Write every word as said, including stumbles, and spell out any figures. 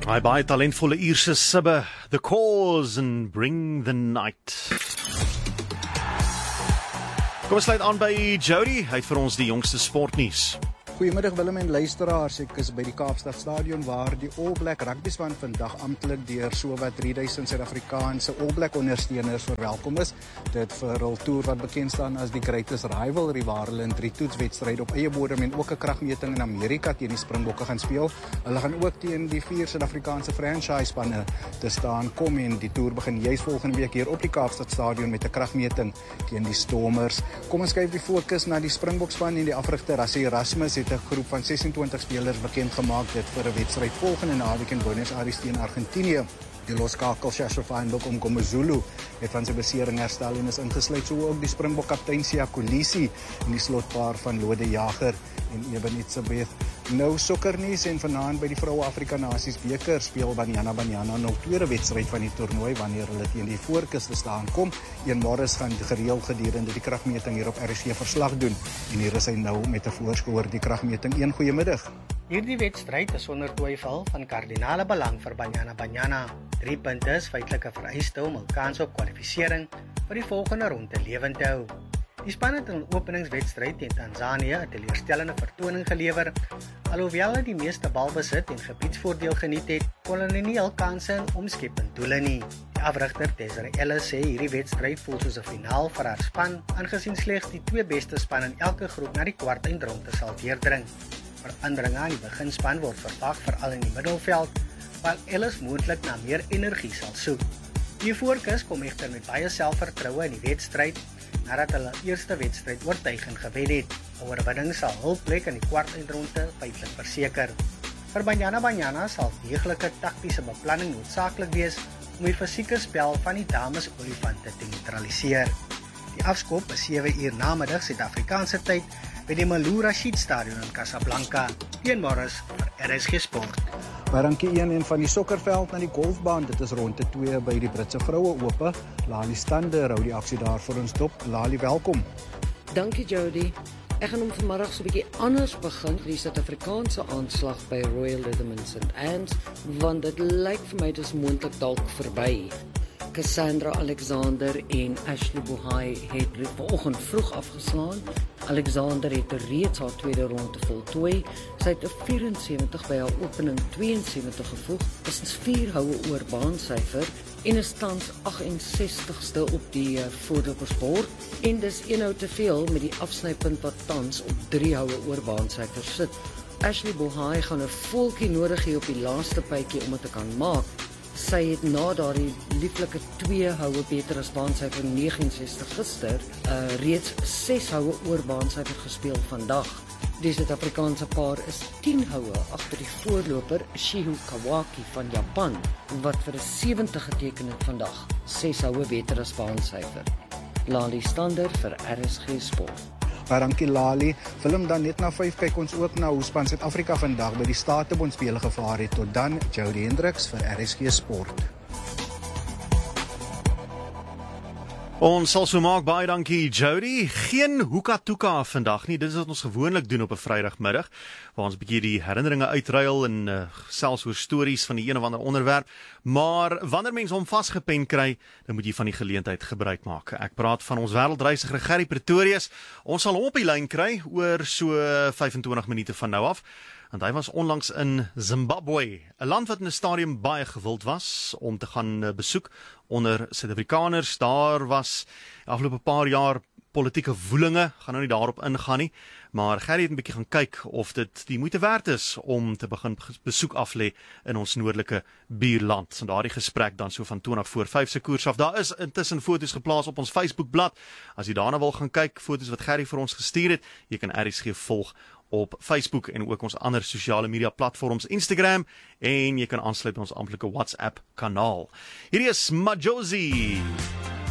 Hy baie talentvolle Ierse sibbe, The Cause and Bring the Night. Kom ons sluit aan by Jody, hy het vir ons die jongste sportnuus. Goeiemiddag Willem en luisteraars, ek is by die Kaapstad Stadion waar die All Black rugbyspan vandag amptelik deur sowat drie duisend Suid-Afrikaanse All Black ondersteuners verwelkom is. Dit vir hul toer wat bekend staan as die Greatest Rivalry waar hulle in drie toetswedstryde op eie bodem en ook 'n kragmeting in Amerika teen die Springbokke gaan speel. Hulle gaan ook teen die vier Suid-Afrikaanse franchise spanne te staan kom en die toer begin juis volgende week hier op die Kaapstad Stadion met 'n kragmeting teen die Stormers. Kom ons kyk die fokus na die Springbokspan en die afrigter Rassie Erasmus het 'n groep van sesentwintig spelers bekend gemaak dit vir 'n wedstryd volgende naweek in Buenos Aires teen Argentinië. Die loskakel Shasha Feinberg om Komazulu het van sy besering herstel en is ingesluit, so ook die Springbok kaptein Siya Kolisi en die slotpaar van Lode Jager en Eben Etzebeth. Nou sokkernuus en vanaand by die Vroue Afrika Nasies beker speel Banyana Banyana nog tweede wedstryd van die toernooi wanneer hulle teen die Voorkus te staan kom. Een Morris gaan gereeld gedurende die kragmeting hier op R S G verslag doen en hier is hy nou met 'n voorskou die kragmeting. Een goeiemiddag. Hierdie wedstryd is sonder twyfel van kardinale belang vir Banyana Banyana. Drie punte is feitelike vereiste om hul kans op kwalifisering vir die volgende ronde lewend te hou. Die span het in 'n openingswedstryd teen Tanzanië 'n teleurstellende vertoning gelewer. Alhoewel hulle die meeste balbesit en gebiedsvoordeel geniet het, kon hulle nie hul kanse in omskepend doele nie. Die afrigter Desiree Ellis sê hierdie wedstryd voel soos 'n finaal vir haar span, aangesien slegs die twee beste spanne in elke groep na die kwart-eindronde sal deurdring. Veranderinge aan die beginspan word verwag veral in die middelveld, waar Ellis moontlik na meer energie sal soek. Die Voorkus kom egter met baie selfvertroue in die wedstryd, nadat hulle eerste wedstryd oortuigend gewen het. 'n Oorwinning sal hul plek in die kwart-eindronde feitelik verseker. Vir Banyana Banyana sal deeglike taktiese beplanning noodsaaklik wees om die fisieke spel van die dames olifante te neutraliseer. Die afskop is sewe uur namiddag Suid-Afrikaanse tyd by die Malou Rashid Stadion in Casablanca. Een Morris vir R S G Sport. By rankie een en van die sokkerveld na die golfbaan, dit is ronde twee by die Britse vroue ope. Lali Stander hou die aksie daar vir ons dop. Lali, welkom. Dankie Jody. Ek gaan om vanmiddag so 'n bietjie anders begin, die Suid-Afrikaanse aanslag by Royal Rhythm in Saint Anne's, want dit lyk vir my dis moontlik dalk verby. Cassandra Alexander en Ashley Buhai het vanoggend vroeg afgeslaan. Alexander het reeds haar tweede ronde voltooi. Sy het 'n vyf-en-sewentig by haar opening twee-en-sewentig gevoeg, is vier houe oor baansyfer en is tans agt en sestigste op die uh, voorlopersbord en dis een hou te veel met die afsnypunt wat tans op drie houe oor baansyfer sit. Ashley Buhai gaan 'n voeltjie nodig hê op die laaste bytjie om dit te kan maak. Sy het na daardie lieflike twee houe beter as baansyfer nege en sestig gister, uh, reeds ses houe oor baansyfer gespeel vandag. Die Suid-Afrikaanse paar is tien houe agter die voorloper Shihu Kawaki van Japan, wat vir 'n sewentig geteken het vandag, ses houe beter as baansyfer. Lali Stander vir R S G Sport. Dankie Lali. Film dan net na vyf kyk ons ook na hoe span Suid-Afrika vandag by die Statebond spele gevaar het. Tot dan, Jody Hendricks vir R S G Sport. Ons sal so maak, baie dankie Jody. Geen hoeka toeka vandag nie, dit is wat ons gewoonlik doen op 'n Vrydagmiddag, waar ons 'n bietjie die herinneringe uitruil en uh, selfs oor stories van die een of ander onderwerp, maar wanneer mense hom vasgepen kry, dan moet jy van die geleentheid gebruik maak. Ek praat van ons wêreldreisiger Gerry Pretorius. Ons sal hom op die lyn kry oor so vyf-en-twintig minute van nou af. Want hy was onlangs in Zimbabwe, 'n land wat in 'n stadium baie gewild was om te gaan besoek onder Suid-Afrikaners. Daar was die afgelope paar jaar politieke woelinge, gaan nou nie daarop ingaan nie, maar Gerry het 'n bietjie gaan kyk of dit die moeite werd is om te begin besoek aflê in ons noordelike buurland. En daardie gesprek dan so van twintig voor vyf se koers af. Daar is intussen foto's geplaas op ons Facebookblad. As jy daarna wil gaan kyk, foto's wat Gerry vir ons gestuur het, jy kan R S G volg op Facebook en ook ons ander sosiale media platforms, Instagram, en jy kan aansluit by ons amptelike WhatsApp kanaal. Hierdie is Majozi.